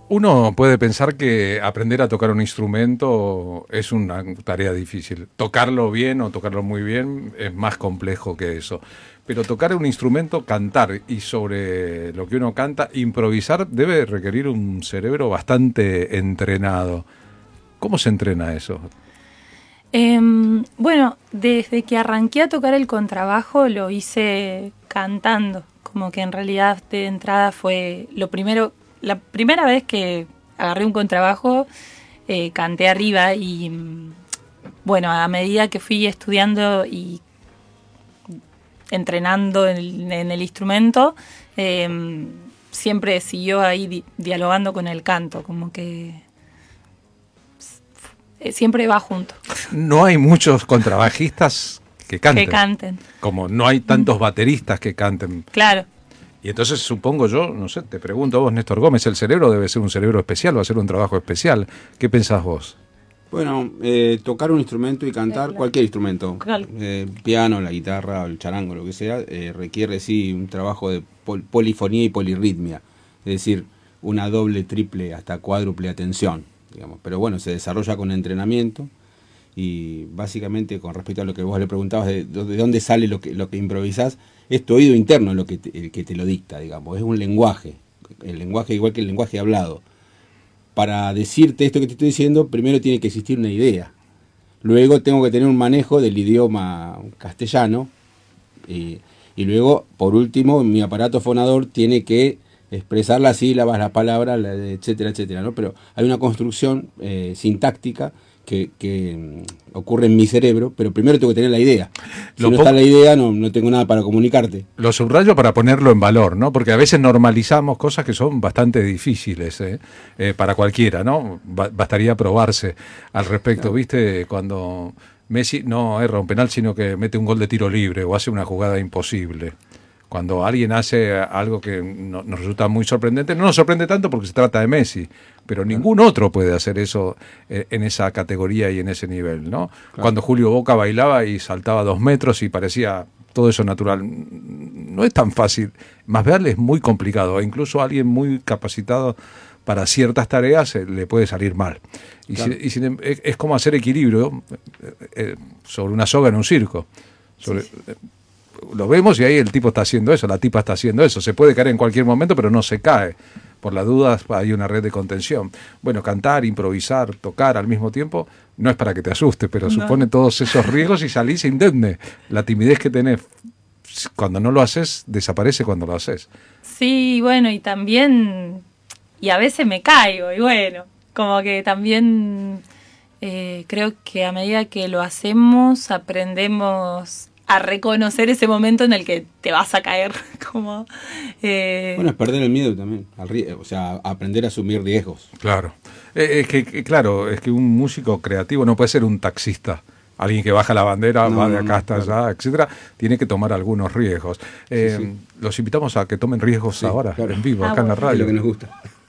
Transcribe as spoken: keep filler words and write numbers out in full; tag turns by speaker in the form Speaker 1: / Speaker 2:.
Speaker 1: Uno puede pensar que aprender a tocar un instrumento es una tarea difícil. Tocarlo bien o tocarlo muy bien es más complejo que eso. Pero tocar un instrumento, cantar y sobre lo que uno canta, improvisar, debe requerir un cerebro bastante entrenado. ¿Cómo se entrena eso?
Speaker 2: Eh, bueno, desde que arranqué a tocar el contrabajo lo hice cantando. Como que en realidad de entrada fue lo primero... La primera vez que agarré un contrabajo, eh, canté arriba y, bueno, a medida que fui estudiando y entrenando en, en el instrumento, eh, siempre siguió ahí di- dialogando con el canto, como que eh, siempre va junto.
Speaker 1: No hay muchos contrabajistas que canten.
Speaker 2: Que canten.
Speaker 1: Como no hay tantos bateristas que canten.
Speaker 2: Claro.
Speaker 1: Y entonces supongo yo, no sé, te pregunto a vos, Néstor Gómez, el cerebro debe ser un cerebro especial, va a ser un trabajo especial. ¿Qué pensás vos?
Speaker 3: Bueno, eh, tocar un instrumento y cantar,
Speaker 2: Claro.
Speaker 3: cualquier instrumento,
Speaker 2: Claro.
Speaker 3: eh, piano, la guitarra, el charango, lo que sea, eh, requiere sí un trabajo de pol- polifonía y polirritmia, es decir, una doble, triple, hasta cuádruple atención, digamos. Pero bueno, se desarrolla con entrenamiento y básicamente con respecto a lo que vos le preguntabas de, de dónde sale lo que, lo que improvisás, es tu oído interno lo que te, el que te lo dicta, digamos, es un lenguaje, el lenguaje igual que el lenguaje hablado. Para decirte esto que te estoy diciendo, primero tiene que existir una idea. Luego tengo que tener un manejo del idioma castellano. Y, y luego, por último, mi aparato fonador tiene que expresar las sílabas, las palabras, la- etcétera, etcétera, ¿no? Pero hay una construcción eh, sintáctica que, que mm, ocurre en mi cerebro, pero primero tengo que tener la idea. Si
Speaker 1: Lo
Speaker 3: no
Speaker 1: po-
Speaker 3: está la idea, no, no tengo nada para comunicarte.
Speaker 1: Lo subrayo para ponerlo en valor, ¿no? Porque a veces normalizamos cosas que son bastante difíciles, ¿eh? Eh, para cualquiera, ¿no? Ba- bastaría probarse al respecto,
Speaker 3: Claro.
Speaker 1: ¿viste? Cuando Messi no erra un penal, sino que mete un gol de tiro libre o hace una jugada imposible. Cuando alguien hace algo que no- nos resulta muy sorprendente, no nos sorprende tanto porque se trata de Messi, pero ningún otro puede hacer eso eh, en esa categoría y en ese nivel, ¿no?
Speaker 3: Claro.
Speaker 1: Cuando Julio Boca bailaba y saltaba dos metros y parecía todo eso natural, no es tan fácil. Más bien es muy complicado, e incluso a alguien muy capacitado para ciertas tareas eh, le puede salir mal. Y,
Speaker 3: Claro.
Speaker 1: si- y sin em- es, es como hacer equilibrio eh, eh, sobre una soga en un circo. Sobre, eh, lo vemos y ahí el tipo está haciendo eso, la tipa está haciendo eso. Se puede caer en cualquier momento, pero no se cae. Por las dudas hay una red de contención. Bueno, cantar, improvisar, tocar al mismo tiempo, no es para que te asustes, pero
Speaker 2: No.
Speaker 1: supone todos esos riesgos y salís indemne. La timidez que tenés cuando no lo haces, desaparece cuando lo haces.
Speaker 2: Sí, bueno, y también, y a veces me caigo, y bueno, como que también eh, creo que a medida que lo hacemos, aprendemos a reconocer ese momento en el que te vas a caer, como... eh,
Speaker 3: Bueno, es perder el miedo también, al rie- o sea, aprender a asumir riesgos.
Speaker 1: Claro. Eh, es que, que, claro, es que un músico creativo no puede ser un taxista. Alguien que baja la bandera,
Speaker 3: No,
Speaker 1: va de
Speaker 3: no,
Speaker 1: acá
Speaker 3: no,
Speaker 1: hasta
Speaker 3: claro.
Speaker 1: allá, etcétera, tiene que tomar algunos riesgos. Eh,
Speaker 3: Sí, sí.
Speaker 1: Los invitamos a que tomen riesgos
Speaker 3: Sí,
Speaker 1: ahora,
Speaker 3: claro.
Speaker 1: en vivo,
Speaker 2: Ah,
Speaker 1: acá en la
Speaker 2: bueno.
Speaker 3: Es
Speaker 1: radio.
Speaker 3: lo que nos gusta.